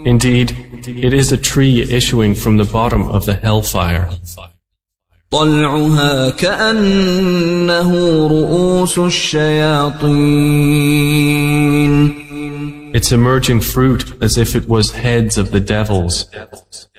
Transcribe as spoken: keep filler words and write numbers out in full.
Indeed, it is a tree issuing from the bottom of the hellfire. طلعها كأنه رؤوس الشياطين. Its emerging fruit as if it was heads of the devils.